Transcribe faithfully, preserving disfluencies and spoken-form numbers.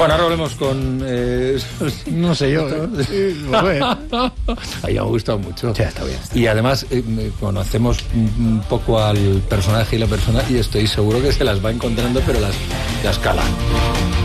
Bueno, ahora volvemos con... Eh, no sé yo, ¿eh? Ahí me ha gustado mucho. Sí, está bien. Está y además eh, conocemos un poco al personaje y la persona y estoy seguro que se las va encontrando, pero las, las cala.